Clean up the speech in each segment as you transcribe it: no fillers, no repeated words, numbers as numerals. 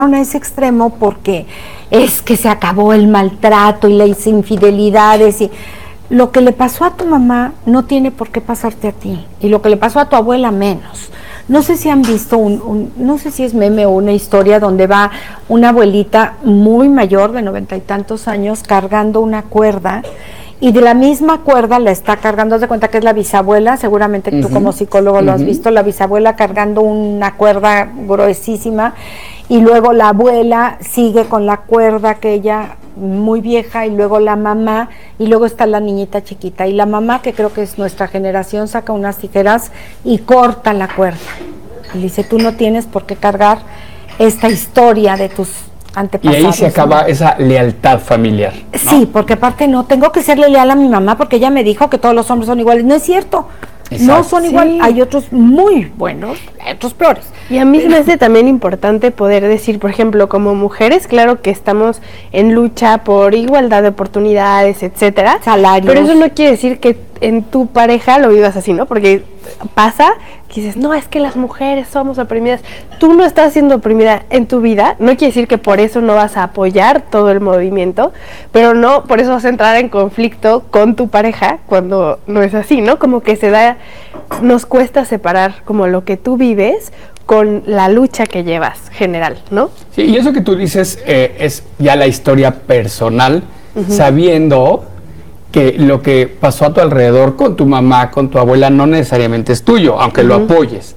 a ese extremo porque es que se acabó el maltrato y las infidelidades y lo que le pasó a tu mamá no tiene por qué pasarte a ti y lo que le pasó a tu abuela menos. No sé si han visto no sé si es meme o una historia donde va una abuelita muy mayor de 90 y tantos años cargando una cuerda y de la misma cuerda la está cargando, haz de cuenta que es la bisabuela, seguramente tú como psicólogo lo has visto, la bisabuela cargando una cuerda gruesísima y luego la abuela sigue con la cuerda aquella muy vieja y luego la mamá y luego está la niñita chiquita y la mamá, que creo que es nuestra generación, saca unas tijeras y corta la cuerda y dice, tú no tienes por qué cargar esta historia de tus antepasados. Y ahí se acaba, ¿no?, esa lealtad familiar, ¿no? Sí, porque aparte no tengo que serle leal a mi mamá porque ella me dijo que todos los hombres son iguales. No es cierto. Exacto. No son igual, hay otros muy buenos, otros peores. Y a mí se me hace también importante poder decir, por ejemplo, como mujeres, claro que estamos en lucha por igualdad de oportunidades, etcétera, salarios. Pero eso no quiere decir que en tu pareja lo vivas así, ¿no? Porque pasa que dices, no, es que las mujeres somos oprimidas. Tú no estás siendo oprimida en tu vida, no quiere decir que por eso no vas a apoyar todo el movimiento, pero no, por eso vas a entrar en conflicto con tu pareja cuando no es así, ¿no? Como que nos cuesta separar como lo que tú vives con la lucha que llevas general, ¿no? Sí, y eso que tú dices es ya la historia personal, sabiendo que lo que pasó a tu alrededor con tu mamá, con tu abuela, no necesariamente es tuyo, aunque lo apoyes.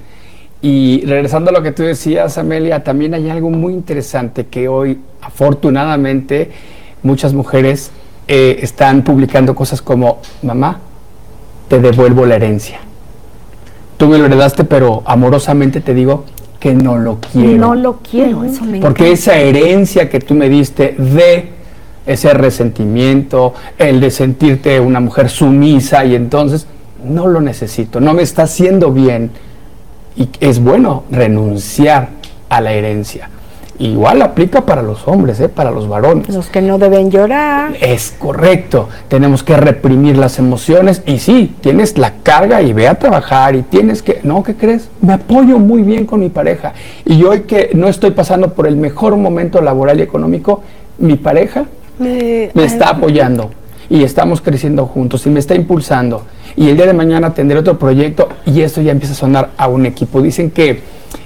Y regresando a lo que tú decías, Amelia, también hay algo muy interesante que hoy, afortunadamente, muchas mujeres están publicando cosas como, mamá, te devuelvo la herencia. Tú me lo heredaste, pero amorosamente te digo que no lo quiero. No lo quiero, eso me encanta. Porque esa herencia que tú me diste de ese resentimiento, el de sentirte una mujer sumisa y entonces no lo necesito, no me está haciendo bien y es bueno renunciar a la herencia. Igual aplica para los hombres, para los varones. Los que no deben llorar. Es correcto, tenemos que reprimir las emociones y sí, tienes la carga y ve a trabajar y tienes que, no, ¿qué crees? Me apoyo muy bien con mi pareja y hoy que no estoy pasando por el mejor momento laboral y económico, mi pareja me está apoyando y estamos creciendo juntos y me está impulsando y el día de mañana tendré otro proyecto y esto ya empieza a sonar a un equipo. Dicen que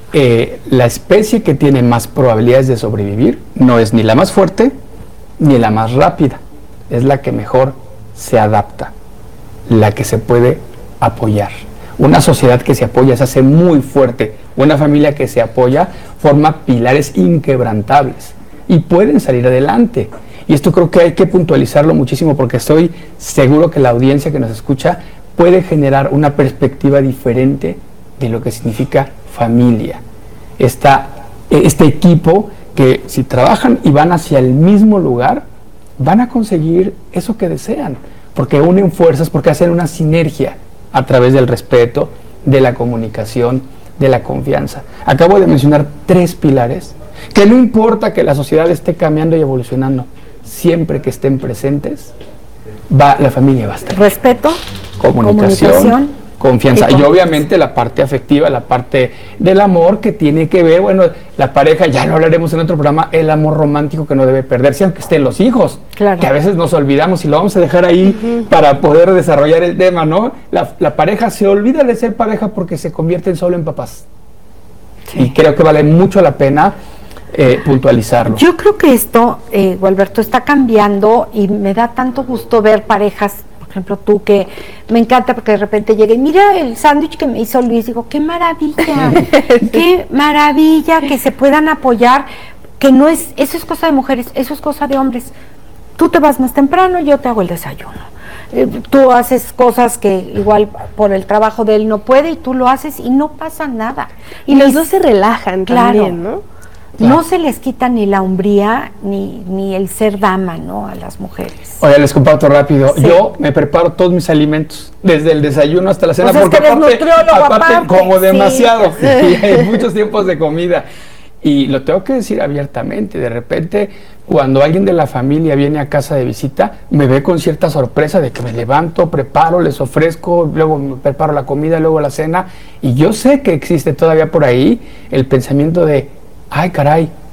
la especie que tiene más probabilidades de sobrevivir no es ni la más fuerte ni la más rápida, es la que mejor se adapta, la que se puede apoyar. Una sociedad que se apoya se hace muy fuerte, una familia que se apoya forma pilares inquebrantables y pueden salir adelante. Y esto creo que hay que puntualizarlo muchísimo porque estoy seguro que la audiencia que nos escucha puede generar una perspectiva diferente de lo que significa familia. Este equipo que si trabajan y van hacia el mismo lugar, van a conseguir eso que desean, porque unen fuerzas, porque hacen una sinergia a través del respeto, de la comunicación, de la confianza. Acabo de mencionar 3 pilares que no importa que la sociedad esté cambiando y evolucionando, siempre que estén presentes, la familia va a estar. Respeto, comunicación, confianza y obviamente la parte afectiva, la parte del amor que tiene que ver, bueno, la pareja, ya lo hablaremos en otro programa, el amor romántico que no debe perderse, aunque estén los hijos, claro, que a veces nos olvidamos y lo vamos a dejar ahí para poder desarrollar el tema, ¿no? La pareja se olvida de ser pareja porque se convierten solo en papás. Sí. Y creo que vale mucho la pena puntualizarlo. Yo creo que esto, Gualberto, está cambiando y me da tanto gusto ver parejas, por ejemplo tú, que me encanta porque de repente llega y mira el sándwich que me hizo Luis, digo, qué maravilla, qué maravilla que se puedan apoyar, que no es, eso es cosa de mujeres, eso es cosa de hombres. Tú te vas más temprano, yo te hago el desayuno. Tú haces cosas que igual por el trabajo de él no puede y tú lo haces y no pasa nada. Y los dos se relajan también, ¿no? Claro. No se les quita ni la hombría ni el ser dama, ¿no? A las mujeres. Oye, les comparto rápido. Sí. Yo me preparo todos mis alimentos, desde el desayuno hasta la cena, pues porque es que aparte como sí. Demasiado. Y hay muchos tiempos de comida. Y lo tengo que decir abiertamente. De repente, cuando alguien de la familia viene a casa de visita, me ve con cierta sorpresa de que me levanto, preparo, les ofrezco, luego me preparo la comida, luego la cena. Y yo sé que existe todavía por ahí el pensamiento de, ay caray,